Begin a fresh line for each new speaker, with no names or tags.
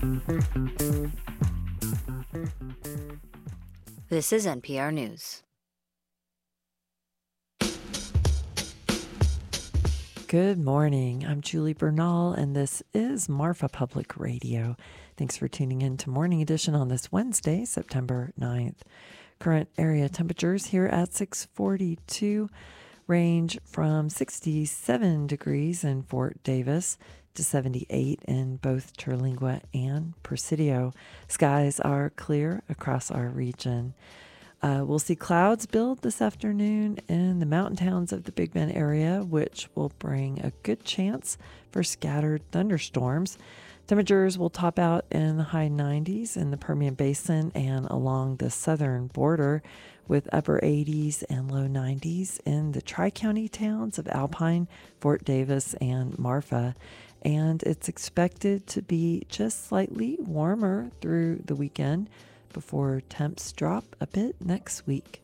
This is NPR News.
Good morning. I'm Julie Bernal, and this is Marfa Public Radio. Thanks for tuning in to Morning Edition on this Wednesday, September 9th. Current area temperatures here at 642 range from 67 degrees in Fort Davis to 78 in both Terlingua and Presidio. Skies are clear across our region. We'll see clouds build this afternoon in the mountain towns of the Big Bend area, which will bring a good chance for scattered thunderstorms. Temperatures will top out in the high 90s in the Permian Basin and along the southern border, with upper 80s and low 90s in the Tri-County towns of Alpine, Fort Davis, and Marfa. And it's expected to be just slightly warmer through the weekend before temps drop a bit next week.